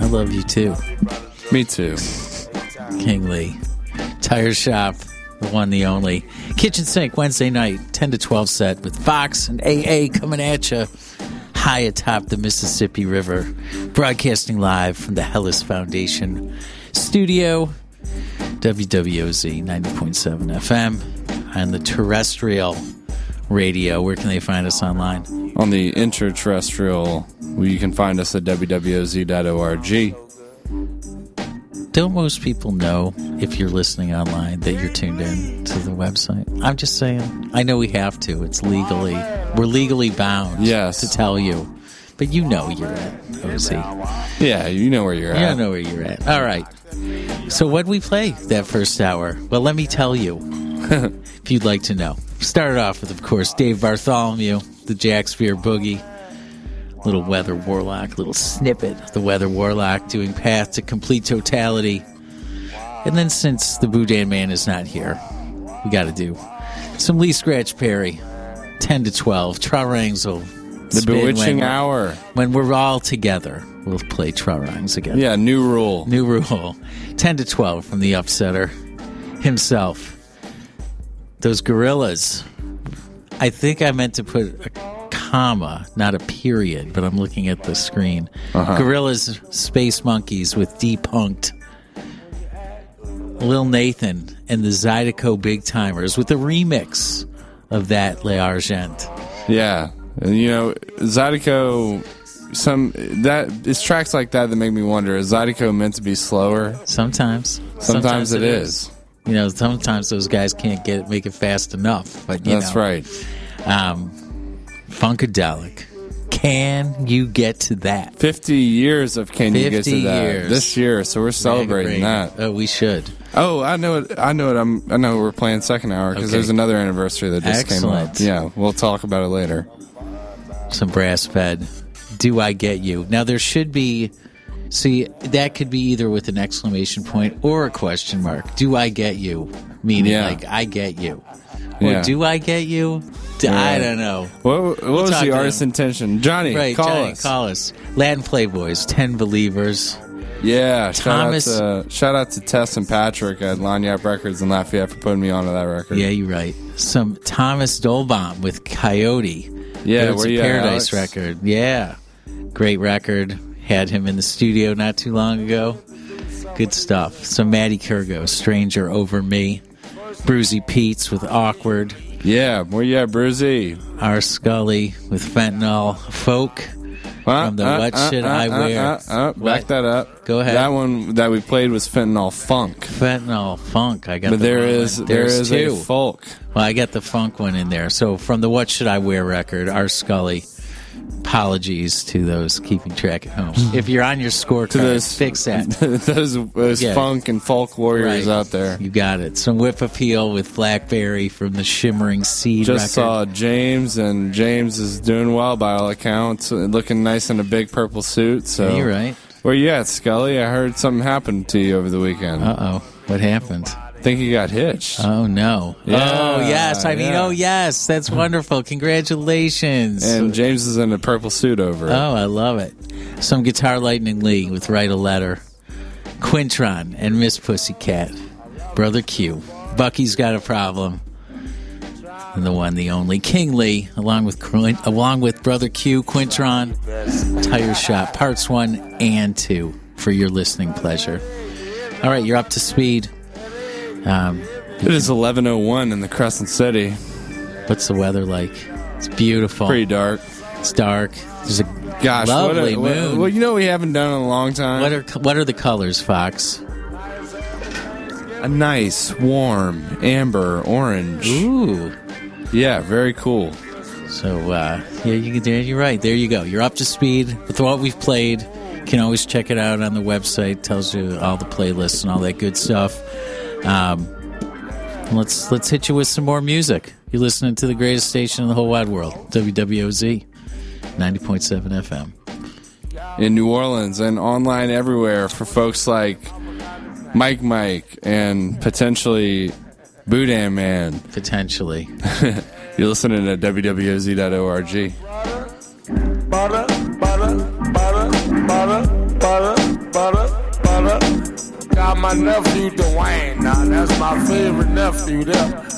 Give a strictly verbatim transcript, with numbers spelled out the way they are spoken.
love you too. Me too. King Lee. Tire Shop, the one, the only. Kitchen Sink, Wednesday night, ten to twelve set with Fox and A A coming at you high atop the Mississippi River. Broadcasting live from the Hellas Foundation studio. W W O Z ninety point seven F M and the terrestrial radio. Where can they find us online? On the interterrestrial, you can find us at w w o z dot org. Don't most people know, if you're listening online, that you're tuned in to the website? I'm just saying. I know we have to. It's legally, we're legally bound yes. to tell you. But you know you're at O Z. Yeah, you know where you're you at. You know where you're at. All right. So what did we play that first hour? Well, let me tell you, if you'd like to know. Started off with, of course, Dave Bartholomew, the Jack Spear Boogie. Little Weather Warlock, little snippet of the Weather Warlock doing Path to Complete Totality. And then since the Boudin Man is not here, we got to do some Lee Scratch Perry, ten to twelve. Trarangs will The Bewitching when Hour. When we're all together, we'll play Trarangs again. Yeah, new rule. New rule. ten to twelve from the Upsetter himself. Those gorillas. I think I meant to put a comma, not a period, but I'm looking at the screen. Uh-huh. Gorillas, Space Monkeys with Depunked. Lil Nathan and the Zydeco Big Timers with a remix of that Le Argent. Yeah. And, you know, Zydeco, some, that, it's tracks like that that make me wonder, is Zydeco meant to be slower? Sometimes. Sometimes, Sometimes it, it is. is. You know, sometimes those guys can't get make it fast enough. But you That's know, right. Um, Funkadelic. Can you get to that? Fifty years of Can You Get to That years. this year, so we're celebrating that. Oh, we should. Oh, I know it. I know it. I'm. I know we're playing second hour because Okay. there's another anniversary that just Excellent. came up. Yeah, we'll talk about it later. Some brass fed. Do I get you? Now there should be. See, that could be either with an exclamation point or a question mark. Do I get you? Meaning, Yeah. like, I get you. Or Yeah. do I get you? D- I Yeah. don't know. What, what We'll was talk the to artist's them. intention? Johnny, Right, call Johnny, us. call us. Latin Playboys, ten Believers. Yeah, Thomas- shout out to shout out to Tess and Patrick at Lanyap Records in Lafayette for putting me onto that record. Yeah, you're right. Some Thomas Dolbaum with Coyote. Yeah, Birds where of you at, Paradise Alex? record. Yeah, great record. Had him in the studio not too long ago. Good stuff. Some Matty Kurgo, Stranger Over Me. Bruzy Pete's with Awkward. Yeah, where you at, Bruzy? R. Scully with Fentanyl. Folk Uh, from the uh, What uh, Should uh, I uh, Wear? Uh, uh, What? back that up. Go ahead. That one that we played was Fentanyl Funk. Fentanyl Funk. I got But the there wrong is one. there There's is two. a folk. Well, I got the funk one in there. So from the What Should I Wear record, R. Scully. Apologies to those keeping track at home. If you're on your scorecard, To those fix that. those those Yeah. funk and folk warriors Right. out there. You got it. Some Whip Appeal with Blackberry from the Shimmering Seed Just record. saw James, and James is doing well by all accounts, looking nice in a big purple suit. So Yeah, you're right. Where you at, Scully? I heard something happened to you over the weekend. Uh-oh. What happened? I think you got hitched. Oh, no. Yeah, oh, yes. I mean, yeah. oh, yes. That's wonderful. Congratulations. And James is in a purple suit over it. Oh, I love it. Some Guitar Lightning Lee with Write a Letter. Quintron and Miss Pussycat. Brother Q. Bucky's Got a Problem. And the one, the only, King Lee, along with Quint- along with Brother Q, Quintron, Tire Shop, parts one and two, for your listening pleasure. All right, you're up to speed. Um, It is eleven oh one in the Crescent City. what's the weather like? It's beautiful. Pretty dark. It's dark. There's a Gosh, lovely what a, moon. What, well, you know what we haven't done in a long time? What are what are the colors, Fox? A nice, warm, amber, orange. Ooh. Yeah, very cool. So, uh, yeah, you, there, you're right. There you go. You're up to speed with what we've played. You can always check it out on the website. Tells you all the playlists and all that good stuff. Um, let's let's hit you with some more music. You're listening to the greatest station in the whole wide world, W W O Z, ninety point seven F M. In New Orleans and online everywhere for folks like Mike Mike and potentially Boudin Man. Potentially. You're listening to W W O Z dot org. Butter, butter, butter, butter, butter, butter, butter, butter. Got my nephew Dwayne now, that's my favorite nephew there.